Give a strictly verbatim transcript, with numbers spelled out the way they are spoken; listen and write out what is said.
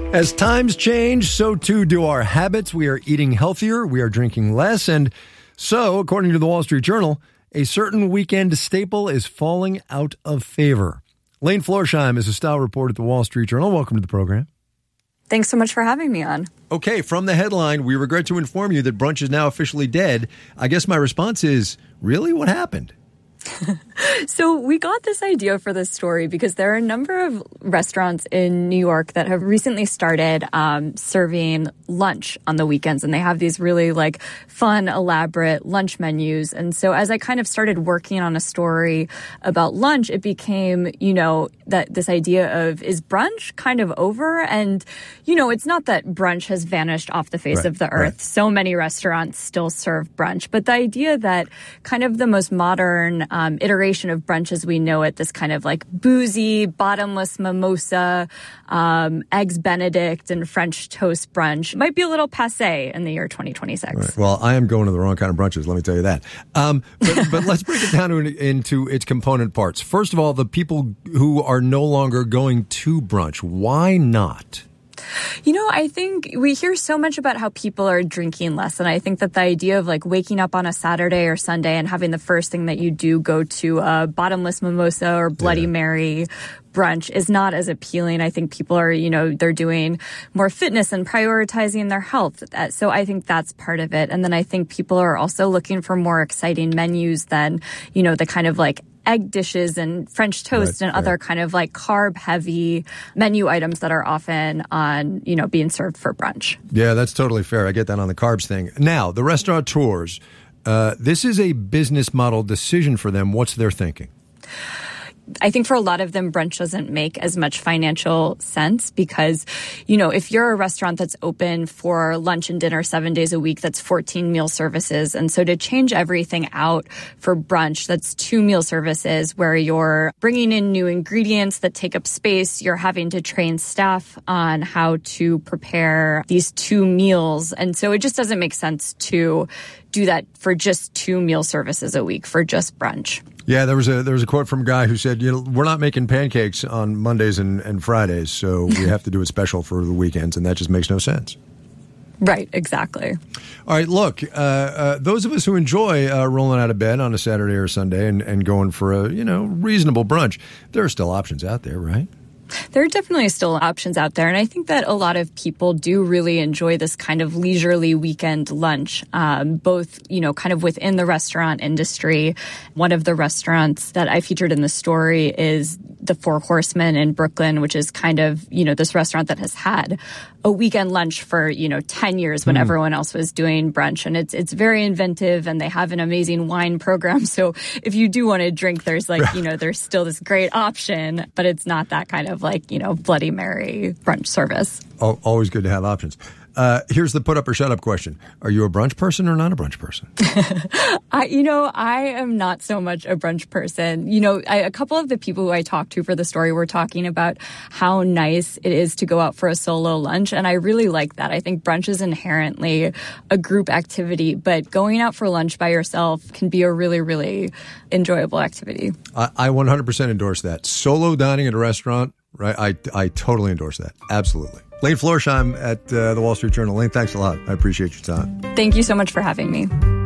As times change, so too do our habits. We are eating healthier, we are drinking less, and so, according to the Wall Street Journal, a certain weekend staple is falling out of favor. Lane Florsheim is a style reporter at the Wall Street Journal. Welcome to the program. Thanks so much for having me on. Okay, from the headline, we regret to inform you that brunch is now officially dead. I guess my response is, really? What happened? So we got this idea for this story because there are a number of restaurants in New York that have recently started um, serving lunch on the weekends, and they have these really like fun, elaborate lunch menus. And so as I kind of started working on a story about lunch, it became, you know, that this idea of, is brunch kind of over? And, you know, it's not that brunch has vanished off the face right, of the earth. Right. So many restaurants still serve brunch, but the idea that kind of the most modern um, iteration of brunch as we know it, this kind of like boozy, bottomless mimosa, um, eggs Benedict, and French toast brunch might be a little passé in the year twenty twenty-six. Right. Well, I am going to the wrong kind of brunches, let me tell you that. Um, but, but let's break it down to, into its component parts. First of all, the people who are no longer going to brunch, why not? You know, I think we hear so much about how people are drinking less. And I think that the idea of like waking up on a Saturday or Sunday and having the first thing that you do go to a bottomless mimosa or Bloody yeah. Mary brunch is not as appealing. I think people are, you know, they're doing more fitness and prioritizing their health. So I think that's part of it. And then I think people are also looking for more exciting menus than, you know, the kind of like egg dishes and French toast right, and other right. kind of like carb heavy menu items that are often on, you know, being served for brunch. Yeah, that's totally fair. I get that on the carbs thing. Now, the restaurateurs, uh, this is a business model decision for them. What's their thinking? I think for a lot of them, brunch doesn't make as much financial sense because, you know, if you're a restaurant that's open for lunch and dinner seven days a week, that's fourteen meal services. And so to change everything out for brunch, that's two meal services where you're bringing in new ingredients that take up space. You're having to train staff on how to prepare these two meals. And so it just doesn't make sense to do that for just two meal services a week for just brunch. Yeah, there was a there was a quote from a guy who said, you know, we're not making pancakes on Mondays and, and Fridays, so we have to do it special for the weekends, and that just makes no sense. Right, exactly. All right, look, uh, uh, those of us who enjoy uh, rolling out of bed on a Saturday or Sunday and, and going for a, you know, reasonable brunch, there are still options out there, right? There are definitely still options out there. And I think that a lot of people do really enjoy this kind of leisurely weekend lunch, um, both, you know, kind of within the restaurant industry. One of the restaurants that I featured in the story is the Four Horsemen in Brooklyn, which is kind of, you know, this restaurant that has had a weekend lunch for, you know, ten years when mm. everyone else was doing brunch. And it's it's very inventive, and they have an amazing wine program. So if you do want to drink, there's like, you know, there's still this great option, but it's not that kind of like, you know, Bloody Mary brunch service. Oh, always good to have options. Uh, here's the put up or shut up question. Are you a brunch person or not a brunch person? I, you know, I am not so much a brunch person. You know, I, a couple of the people who I talked to for the story were talking about how nice it is to go out for a solo lunch. And I really like that. I think brunch is inherently a group activity, but going out for lunch by yourself can be a really, really enjoyable activity. I, I one hundred percent endorse that. Solo dining at a restaurant, right? I, I totally endorse that. Absolutely. Lane Florsheim at uh, the Wall Street Journal. Lane, thanks a lot. I appreciate your time. Thank you so much for having me.